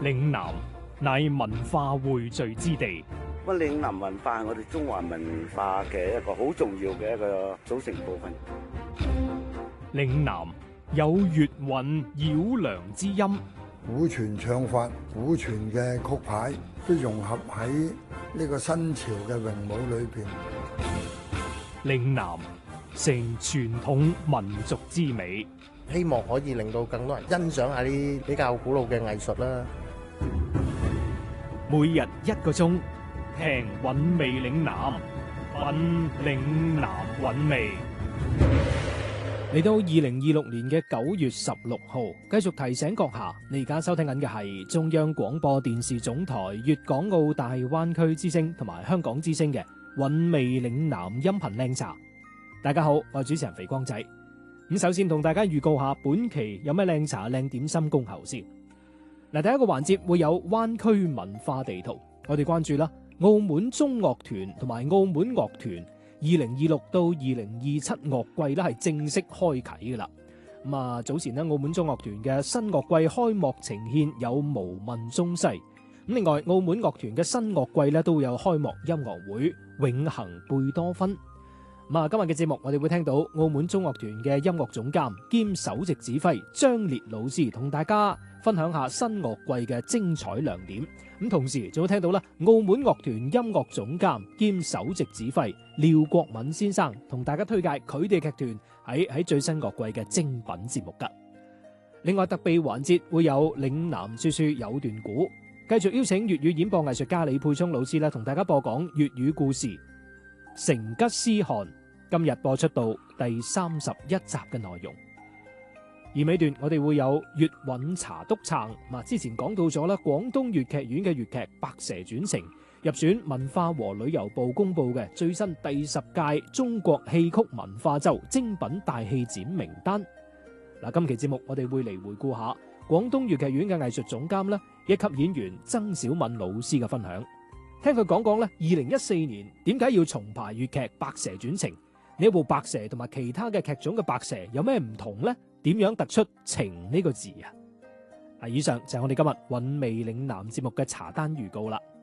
嶺南乃文化匯聚之地。 咁嶺南文化係我哋中華文化嘅一個好重要嘅一個組成部分。 嶺南有粵韻繞梁之音， 古傳唱法、古傳嘅曲牌都融合喺呢個新潮嘅詠舞裏邊。 嶺南成傳統民族之美， 希望可以令到更多人欣賞下啲比較古老嘅藝術啦。 每日1個鐘，聽韻味嶺南，品嶺南韻味。嚟到2026年嘅9月16號，繼續提醒閣下，你而家收聽緊嘅係中央廣播電視總台粵港澳大灣區之聲同埋香港之聲嘅韻味嶺南音頻靚茶。大家好，我係主持人肥光仔。咁首先同大家預告下本期有咩靚茶靚點心恭候先。嗱，第一個環節會有灣區文化地圖，我哋關注啦，澳門中樂團同埋澳門樂團2026到2027樂季咧係正式開啟噶啦。咁啊，早前咧澳門中樂團嘅新樂季開幕呈獻有無問中西。咁另外澳門樂團嘅新樂季咧都會有開幕音樂會永恆貝多芬。咁啊，今日嘅節目我哋會聽到澳門中樂團嘅音樂總監兼首席指揮張烈老師同大家分享下新樂季嘅精彩亮點。咁同時仲會聽到啦，澳門樂團音樂總監兼首席指揮廖國敏先生同大家推介佢哋劇團喺最新樂季嘅精品節目噶。另外特備環節會有嶺南說說有段古，繼續邀請粵語演播藝術家李沛聰老師啦，同大家播講粵語故事成吉思汗，今日播出到第31集嘅內容。而尾段我哋會有粵韻茶督撐，之前講到咗啦，廣東粵劇院嘅粵劇《白蛇傳情》入選文化和旅遊部公布嘅最新第10屆中國戲曲文化周精品大戲展名單。今期節目我哋會嚟回顧下廣東粵劇院嘅藝術總監啦，一級演員曾小敏老師嘅分享。聽佢講講咧，2014年點解要重排粵劇《白蛇傳情》？呢一部白蛇同埋其他嘅劇種嘅白蛇有咩唔同呢？點樣突出情呢個字啊？以上就係我哋今日韻味嶺南節目嘅茶單預告啦。